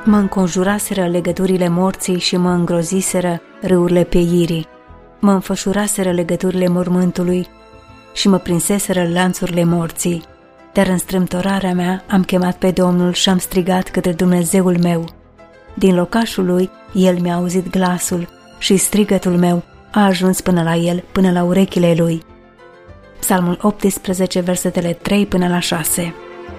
Mă înconjuraseră legăturile morții și mă îngroziseră râurile pieirii. Mă înfășuraseră legăturile mormântului și mă prinseseră lanțurile morții. Dar în strâmtorarea mea am chemat pe Domnul și am strigat către Dumnezeul meu. Din locașul lui, El mi-a auzit glasul și strigătul meu a ajuns până la El, până la urechile lui. Psalmul 18, versetele 3 până la 6.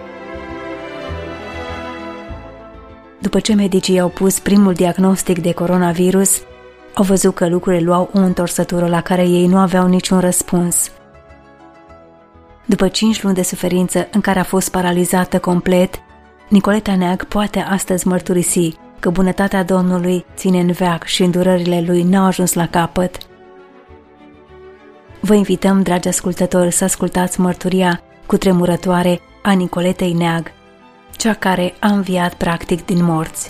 După ce medicii i-au pus primul diagnostic de coronavirus, au văzut că lucrurile luau o întorsătură la care ei nu aveau niciun răspuns. După 5 luni de suferință în care a fost paralizată complet, Nicoleta Neag poate astăzi mărturisi că bunătatea Domnului ține în veac și îndurările Lui n-au ajuns la capăt. Vă invităm, dragi ascultători, să ascultați mărturia cutremurătoare a Nicoletei Neag, cea care a înviat practic din morți.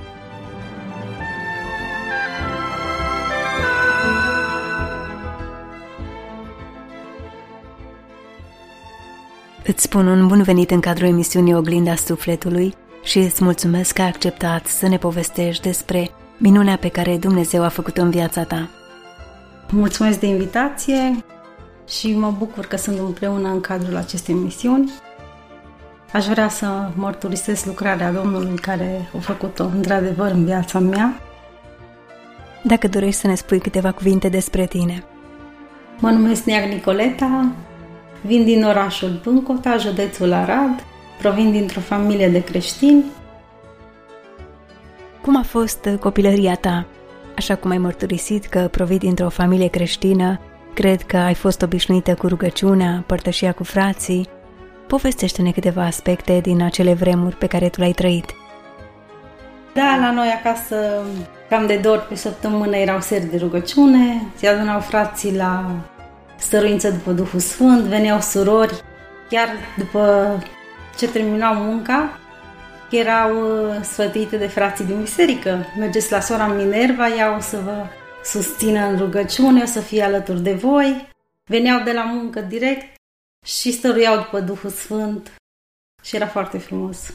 Îți spun un bun venit în cadrul emisiunii Oglinda Sufletului și îți mulțumesc că ai acceptat să ne povestești despre minunea pe care Dumnezeu a făcut-o în viața ta. Mulțumesc de invitație și mă bucur că sunt împreună în cadrul acestei emisiuni. Aș vrea să mărturisesc lucrarea Domnului care a făcut-o într-adevăr în viața mea. Dacă dorești să ne spui câteva cuvinte despre tine. Mă numesc Neag Nicoleta, vin din orașul Bâncota, județul Arad, provin dintr-o familie de creștini. Cum a fost copilăria ta? Așa cum ai mărturisit că provii dintr-o familie creștină, cred că ai fost obișnuită cu rugăciunea, părtășia cu frații. Povestește-ne câteva aspecte din acele vremuri pe care tu le-ai trăit. Da, la noi acasă, cam de 2 ori pe săptămână erau seri de rugăciune, se adunau frații la stăruință după Duhul Sfânt, veneau surori, chiar după ce terminau munca, erau sfătuite de frații din biserică. Mergeți la sora Minerva, ea o să vă susțină în rugăciune, o să fie alături de voi. Veneau de la muncă direct și stăruiau după Duhul Sfânt și era foarte frumos.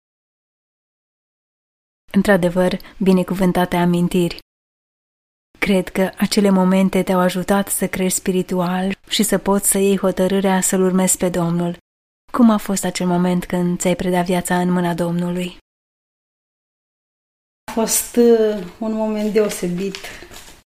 Într-adevăr, binecuvântate amintiri. Cred că acele momente te-au ajutat să crești spiritual și să poți să iei hotărârea să-L urmezi pe Domnul. Cum a fost acel moment când ți-ai predat viața în mâna Domnului? A fost un moment deosebit.